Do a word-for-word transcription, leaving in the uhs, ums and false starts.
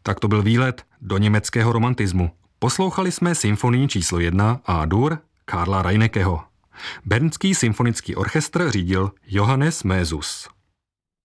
Tak to byl výlet do německého romantismu. Poslouchali jsme symfonii číslo jedna A-dur Karla Reinekeho. Bernský symfonický orchestr řídil Johannes Mézus.